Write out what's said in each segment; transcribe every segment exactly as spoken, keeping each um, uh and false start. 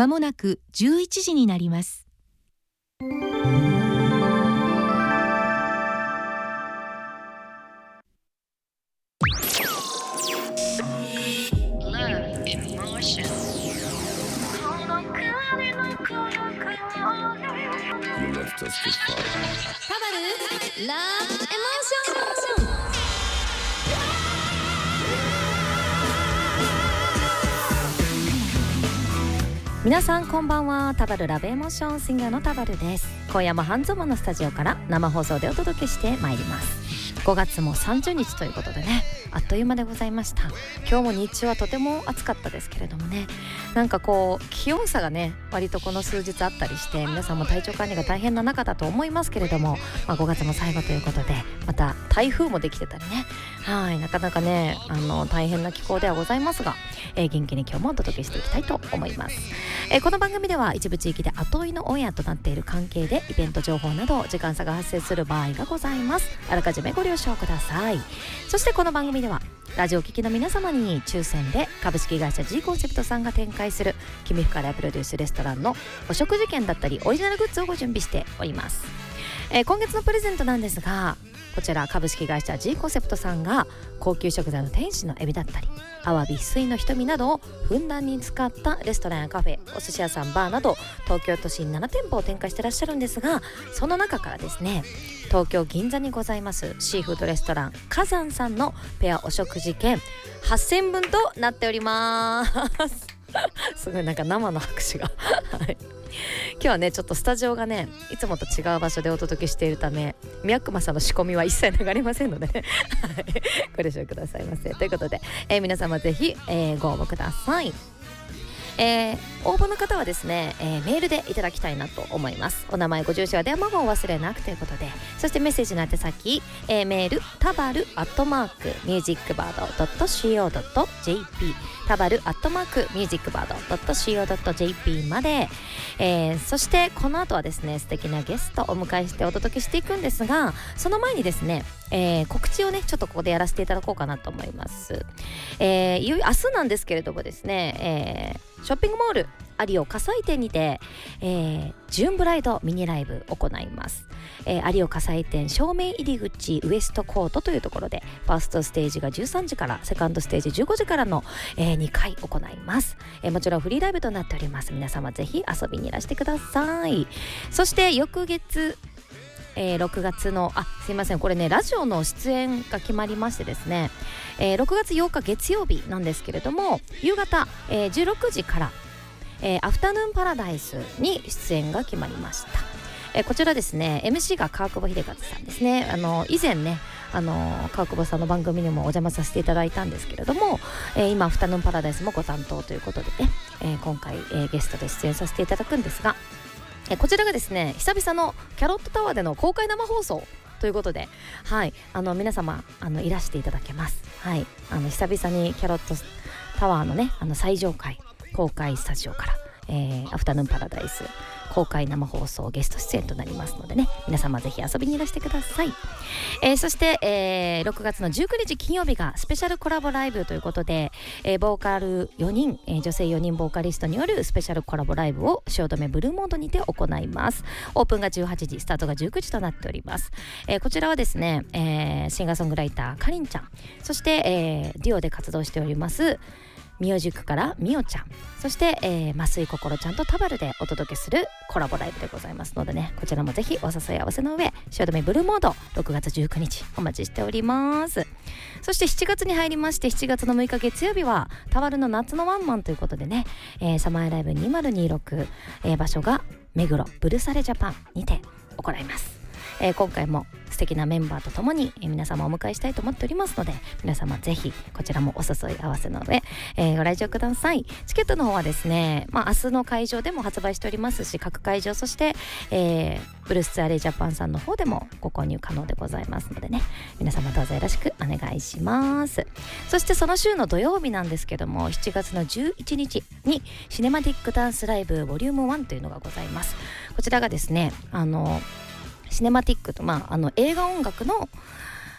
まもなくじゅういちじになります。 タバルラブエモーション。 皆さんこんばんは。タバルラブエモーションシンガーのタバルです。今夜も半蔵門のスタジオから生放送でお届けしてまいります。ごがつもさんじゅうにちということでね、あっという間でございました。今日も日中はとても暑かったですけれどもね、なんかこう気温差がね割とこの数日あったりして、皆さんも体調管理が大変な中だと思いますけれども、まあ、ごがつも最後ということで、また台風もできてたりね、はいなかなかねあの大変な気候ではございますが、えー、元気に今日もお届けしていきたいと思います。えー、この番組では一部地域で後追いのオンエアとなっている関係でイベント情報など時間差が発生する場合がございます。あらかじめご了承ください。そしてこの番組ではラジオ聴きの皆様に抽選で株式会社 G コンセプトさんが展開する君深谷プロデュースレストランのお食事券だったりオリジナルグッズをご準備しております。えー、今月のプレゼントなんですが、こちら株式会社 G コンセプトさんが高級食材の天使のエビだったりアワビ、翡翠の瞳などをふんだんに使ったレストランやカフェ、お寿司屋さん、バーなど東京都心ななてんぽを展開してらっしゃるんですが、その中からですね、東京銀座にございますシーフードレストラン火山さんのペアお食事券はっせんぶんとなっておりますすごいなんか生の拍手がはい今日はねちょっとスタジオがねいつもと違う場所でお届けしているため、宮熊さんの仕込みは一切流れませんのでねご了承くださいませ。ということで、えー、皆様ぜひ、えー、ご応募ください。えー、応募の方はですね、えー、メールでいただきたいなと思います。お名前、ご住所は電話番号を忘れなくということで、そしてメッセージの宛先、えー、メールタバルアットマークミュージックバードドットシーオードットジェーピー タバルアットマークミュージックバードドットシーオードットジェーピー まで、えー、そしてこの後はですね素敵なゲストをお迎えしてお届けしていくんですが、その前にですね、えー、告知をねちょっとここでやらせていただこうかなと思います。えー、いよいよ明日なんですけれどもですね、えーショッピングモールアリオ火災店にて、えー、ジューンブライドミニライブ行います。えー、アリオ火災店正面入り口ウエストコートというところで、ファーストステージがじゅうさんじから、セカンドステージじゅうごじからの、えー、にかい行います。えー、もちろんフリーライブとなっております。皆様ぜひ遊びにいらしてください。そして翌月えー、ろくがつのあすいませんこれねラジオの出演が決まりましてですね、えー、ろくがつようか月曜日なんですけれども、夕方、えー、じゅうろくじから、えー、アフタヌーンパラダイスに出演が決まりました。えー、こちらですね エムシー が川久保秀和さんですね。あの以前ねあの川久保さんの番組にもお邪魔させていただいたんですけれども、えー、今アフタヌーンパラダイスもご担当ということでね、えー、今回、えー、ゲストで出演させていただくんですが、えこちらがですね久々のキャロットタワーでの公開生放送ということで、はいあの皆様あのいらしていただけます。はいあの久々にキャロットタワーのねあの最上階公開スタジオから、えー、アフタヌーンパラダイス公開生放送ゲスト出演となりますのでね、皆様ぜひ遊びにいらしてください。えー、そして、えー、ろくがつのじゅうくにち金曜日がスペシャルコラボライブということで、えー、ボーカルよにん、えー、女性よにんボーカリストによるスペシャルコラボライブを汐留ブルーモードにて行います。オープンがじゅうはちじ、スタートがじゅうくじとなっております。えー、こちらはですね、えー、シンガーソングライターかりんちゃん、そして、えー、デュオで活動しておりますミュージックからみおちゃん、そして、えー、増井こころちゃんとタバルでお届けするコラボライブでございますのでね、こちらもぜひお誘い合わせの上、汐留ブルーモードろくがつじゅうくにちお待ちしております。そしてしちがつに入りまして、しちがつのむいか月曜日はタワルの夏のワンマンということでね、えー、サマーライブにせんにじゅうろく、えー、場所が目黒ブルサレジャパンにて行います。えー、今回も素敵なメンバーとともに、えー、皆様をお迎えしたいと思っておりますので、皆様ぜひこちらもお誘い合わせの上、えー、ご来場ください。チケットの方はですね、まあ、明日の会場でも発売しておりますし、各会場、そして、えー、ブルースアレジャパンさんの方でもご購入可能でございますのでね、皆様どうぞよろしくお願いします。そしてその週の土曜日なんですけども、しちがつのじゅういちにちにシネマティックダンスライブボリュームワンというのがございます。こちらがですね、あのシネマティックと、まあ、あの映画音楽の、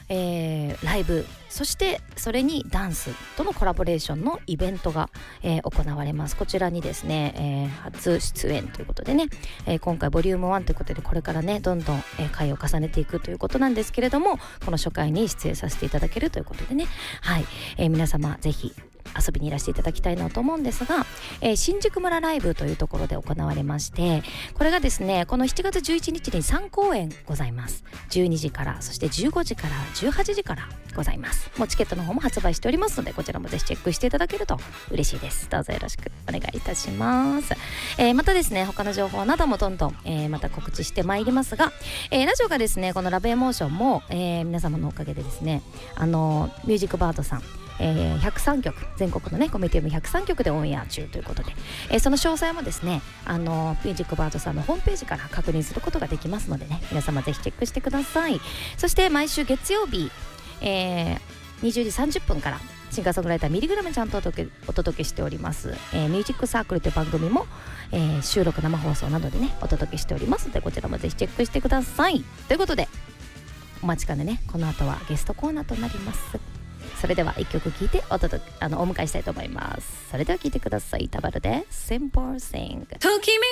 えー、ライブ、そしてそれにダンスとのコラボレーションのイベントが、えー、行われます。こちらにですね、えー、初出演ということでね、えー、今回ボリュームワンということでこれからねどんどん、えー、回を重ねていくということなんですけれども、この初回に出演させていただけるということでね、はい、えー、皆様ぜひ遊びにいらしていただきたいなと思うんですが、えー、新宿村ライブというところで行われまして、これがですねこのしちがつじゅういちにちにさんこうえんございます。じゅうにじから、そしてじゅうごじからじゅうはちじからございます。もうチケットの方も発売しておりますので、こちらもぜひチェックしていただけると嬉しいです。どうぞよろしくお願いいたします。えー、またですね他の情報などもどんどん、えー、また告知してまいりますが、えー、ラジオがですねこのラブエモーションも、えー、皆様のおかげでですね、あのー、ミュージックバードさん、えー、ひゃくさんきょく、全国のねコミュニティウムひゃくさんきょくでオンエア中ということで、えー、その詳細もですねあのミュージックバードさんのホームページから確認することができますのでね、皆様ぜひチェックしてください。そして毎週月曜日、えー、にじゅうじさんじゅっぷんからシンガーソングライターミリグラムちゃんとお届け、お届けしております、えー、ミュージックサークルという番組も、えー、収録生放送などでねお届けしておりますので、こちらもぜひチェックしてください。ということでお待ちかねね、この後はゲストコーナーとなります。それではいっきょく聴いてお届けあのお迎えしたいと思います。それでは聴いてください。タバルで Simple Thing。 ときめ